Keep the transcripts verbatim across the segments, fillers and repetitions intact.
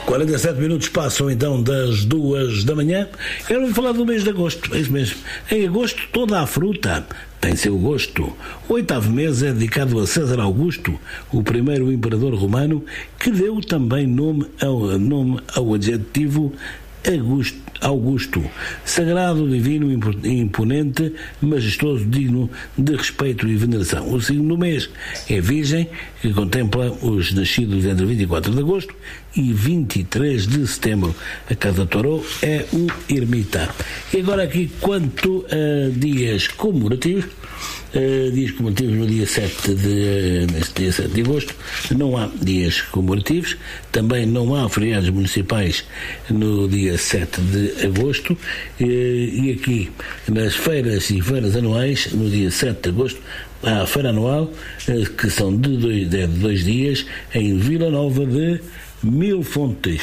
quarenta e sete minutos passam então das duas da manhã. Eu vou falar do mês de agosto, é isso mesmo. Em agosto toda a fruta tem seu gosto. O oitavo mês é dedicado a César Augusto, o primeiro imperador romano, que deu também nome ao, nome ao adjetivo Augusto, Augusto, sagrado, divino, imponente, majestoso, digno de respeito e veneração. O signo do mês é Virgem, que contempla os nascidos entre vinte e quatro de agosto e vinte e três de setembro. A casa Toró é o Ermita. E agora aqui quanto a dias comemorativos, uh, dias comemorativos no dia sete de, neste dia sete de agosto, não há dias comemorativos, também não há feriados municipais no dia sete de agosto, uh, e aqui nas feiras e feiras anuais, no dia sete de agosto, há a feira anual, uh, que são de dois, de dois dias, em Vila Nova de Mil Fontes.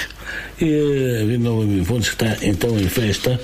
E, a Vila Nova de Mil Fontes está então em festa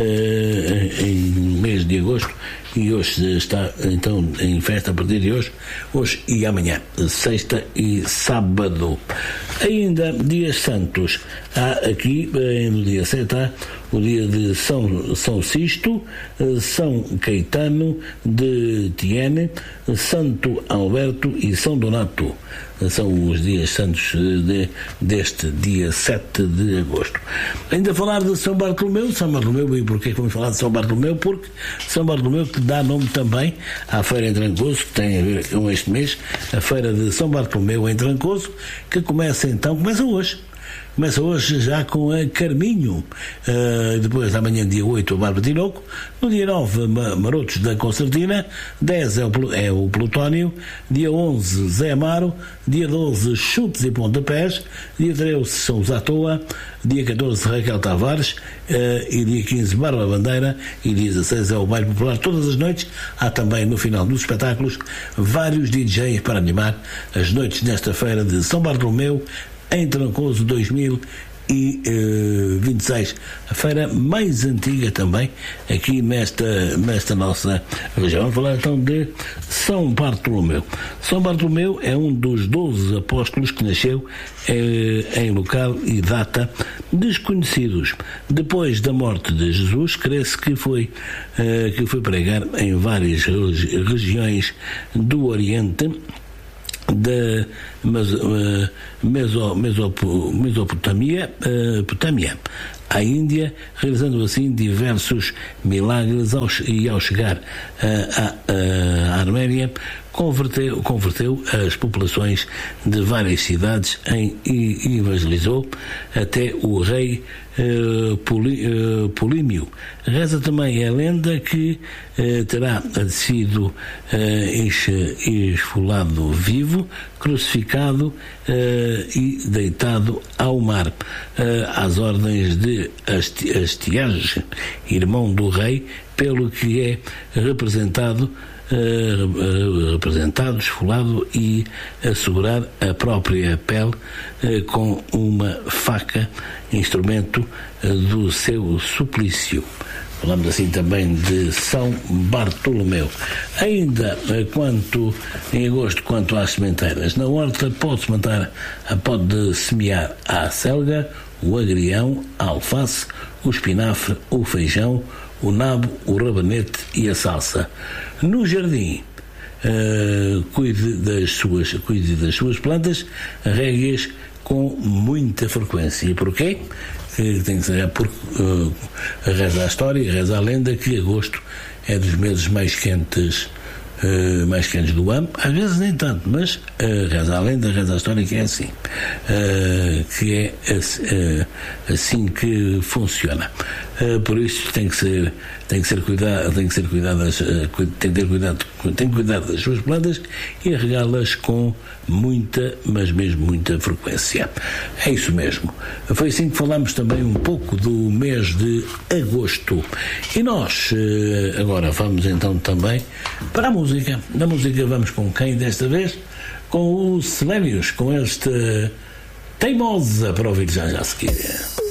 uh, em mês de agosto, e hoje está então em festa a partir de hoje, hoje e amanhã, sexta e sábado. Ainda dias santos, há aqui no dia sete há o dia de São, São Sisto, São Caetano de Tiene, Santo Alberto e São Donato. São os dias santos de, deste dia sete de agosto. Ainda falar de São Bartolomeu, São Bartolomeu, e porquê que vamos falar de São Bartolomeu? Porque São Bartolomeu que dá nome também à feira em Trancoso, que tem a ver com este mês, a feira de São Bartolomeu em Trancoso, que começa então, começa hoje. Começa hoje já com a Carminho, uh, depois amanhã dia oito a Barba Tinoco, no dia nove Marotos da Concertina, dez é o, é o Plutónio, dia onze Zé Amaro, dia doze Chutes e Pontapés, dia treze São os à Toa, dia catorze Raquel Tavares, uh, e dia quinze Barba Bandeira, e dia dezasseis é o Baile Popular. Todas as noites há também no final dos espetáculos vários D Js para animar as noites desta feira de São Bartolomeu em Trancoso dois mil e vinte e seis, a feira mais antiga também aqui nesta, nesta nossa região. Vamos falar então de São Bartolomeu. São Bartolomeu é um dos doze apóstolos que nasceu eh, em local e data desconhecidos. Depois da morte de Jesus, crê-se que foi, eh, que foi pregar em várias regiões do Oriente, da Meso, Meso, Meso, Mesopotâmia, uh, Potâmia, à Índia, realizando assim diversos milagres ao, e ao chegar uh, à Arménia, converteu, converteu as populações de várias cidades em, e evangelizou até o rei uh, Poli, uh, Polímio. Reza também a lenda que uh, terá sido uh, esfolado vivo, crucificado uh, e deitado ao mar, uh, às ordens de Astiages, irmão do rei, pelo que é representado Uh, representado, esfolado e assegurar a própria pele uh, com uma faca, instrumento uh, do seu suplício. Falamos assim também de São Bartolomeu. Ainda uh, quanto em agosto, quanto às sementeiras, na horta pode-se plantar, pode semear a selga, o agrião, a alface, o espinafre, o feijão, o nabo, o rabanete e a salsa. No jardim, uh, cuide, das suas, cuide das suas plantas, regue-as com muita frequência. E porquê? Que tem que ser porque uh, reza a história, reza a lenda que agosto é dos meses mais quentes, uh, mais quentes do ano. Às vezes nem tanto, mas uh, reza a lenda, reza a história que é assim, uh, que é uh, assim que funciona. Uh, por isso tem que ser tem que ser cuidado tem que ser cuidadas uh, tem que ter cuidado tem que cuidar das suas plantas e regá-las com muita, mas mesmo muita frequência. É isso mesmo. Foi assim que falamos também um pouco do mês de agosto. E nós uh, agora vamos então também para a música. Na música vamos com quem desta vez? Com os Celébios, com este Teimosa, para ouvir já já a seguir.